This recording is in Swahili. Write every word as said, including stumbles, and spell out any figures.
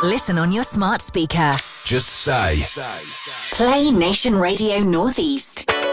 Listen on your smart speaker. Just say, Play Nation Radio Northeast.